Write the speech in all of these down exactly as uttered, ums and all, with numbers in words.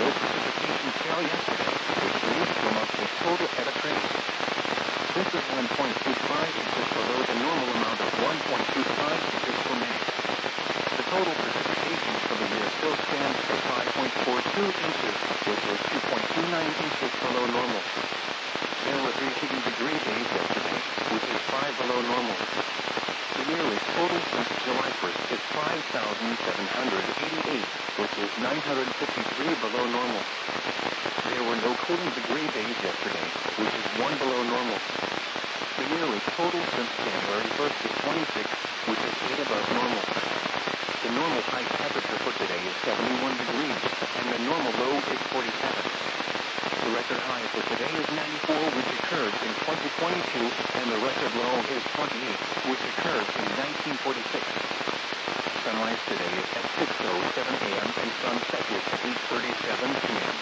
no precipitation fell yesterday, which leads to a monthly total at a trace. This is one point two five inches below the normal amount of one point two five inches for May. The total precipitation for the year still stands at five point four two inches, which is two point two nine inches below normal. There were three heating degree days yesterday, which is five below normal. The yearly total since July first is five thousand seven hundred eighty-eight, which is nine hundred fifty-three below normal. There were no cooling degree days yesterday, which is one below normal. The yearly total since January first is twenty-six, which is eight above normal. The normal high temperature for today is seventy-one degrees, and the normal low is forty-seven. The record high for today is ninety-four, which occurred in twenty twenty-two, and the record low is twenty-eight, which occurred in nineteen forty-six. Sunrise today is at six oh seven a m and sunset is at eight thirty-seven p m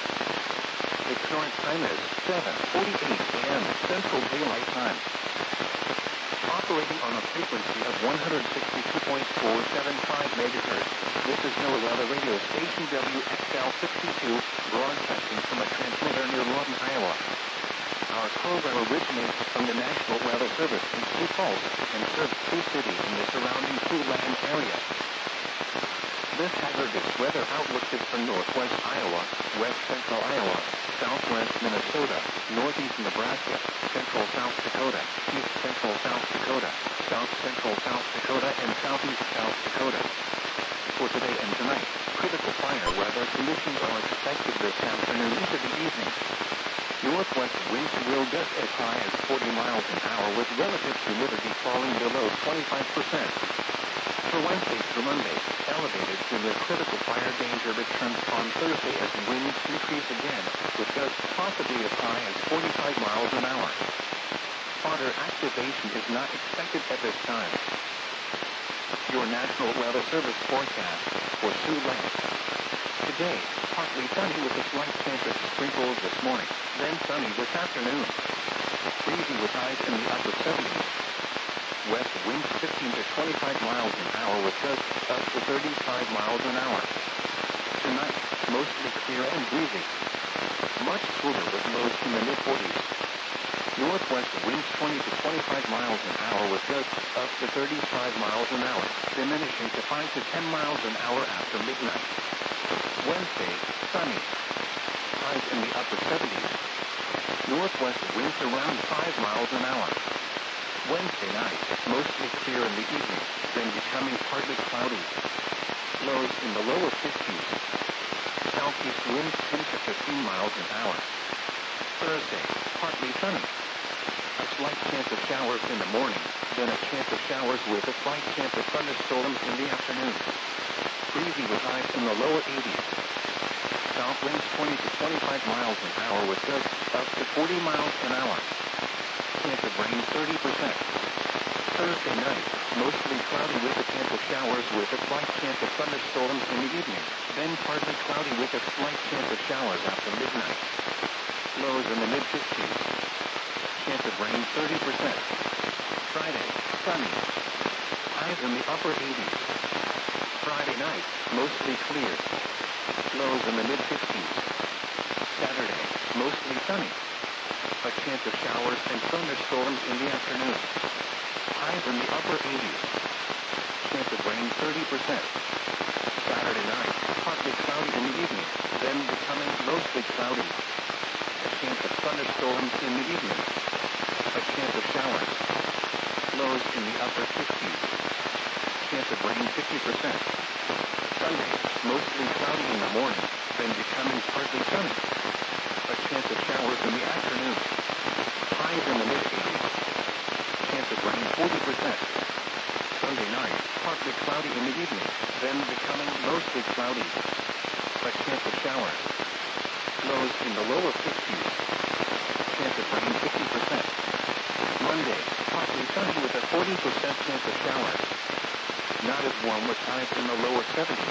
The current time is seven forty-eight a m Central Daylight Time. Operating on a frequency of one hundred sixty-two point four seven five megahertz, this is NOAA Weather Radio Station W X L sixty-two, broadcasting from a transmitter near Lawton, Iowa. Our program originates from the National Weather Service in Sioux Falls and serves Sioux City and the surrounding Siouxland area. This aggregate weather outlook is for northwest Iowa, west central Iowa, southwest Minnesota, northeast Nebraska, central South Dakota, east central South Dakota, south central South Dakota, and southeast South Dakota. For today and tonight, critical fire weather conditions are expected this afternoon into the evening. Northwest winds will gust as high as forty miles an hour with relative humidity falling below twenty-five percent. For Wednesday through Monday, elevated to the critical fire danger returns on Thursday as winds increase again, with gusts possibly as high as forty-five miles an hour. Fodder activation is not expected at this time. Your National Weather Service forecast for Siouxland. Today, partly sunny with a slight chance of sprinkles this morning, then sunny this afternoon. Breezy with highs in the upper seventies. West winds fifteen to twenty-five miles an hour with gusts up to thirty-five miles an hour. Tonight, mostly clear and breezy. Much cooler with lows in the mid-forties. Northwest winds twenty to twenty-five miles an hour with gusts up to thirty-five miles an hour, diminishing to five to ten miles an hour after midnight. Wednesday, sunny. Highs in the upper seventies. Northwest winds around five miles an hour. Wednesday night, mostly clear in the evening, then becoming partly cloudy. Lows in the lower fifties. Southeast winds ten to fifteen miles an hour. Thursday, partly sunny. A slight chance of showers in the morning, then a chance of showers with a slight chance of thunderstorms in the afternoon. Breezy with highs in the lower eighties. South winds twenty to twenty-five miles an hour with gusts up to forty miles an hour. Chance of rain thirty percent. Thursday night, mostly cloudy with a chance of showers with a slight chance of thunderstorms in the evening, then partly cloudy with a slight chance of showers after midnight. Lows in the mid-fifties. Chance of rain thirty percent. Friday, sunny. Highs in the upper eighties. Friday night, mostly clear. Lows in the mid-fifties. Saturday, mostly sunny. A chance of showers and thunderstorms in the afternoon. Highs in the upper eighties. Chance of rain thirty percent. Saturday night, partly cloudy in the evening, then becoming mostly cloudy. A chance of thunderstorms in the evening. A chance of showers. Lows in the upper fifties. Chance of rain fifty percent. Sunday, mostly cloudy in the morning, then becoming partly sunny. A chance of showers in the afternoon. Highs in the mid-eighties. Chance of rain forty percent. Sunday night, partly cloudy in the evening, then becoming mostly cloudy. A chance of showers. Lows in the lower fifties. Chance of rain fifty percent. Monday, partly sunny with a forty percent chance of showers. Not as warm with highs in the lower seventies.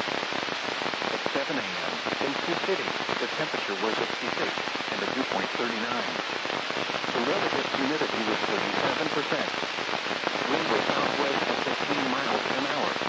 At seven a m in Sioux City, the temperature was sixty-six and the dew point thirty-nine. The relative humidity was thirty-seven percent. Wind was southwest at fifteen miles an hour.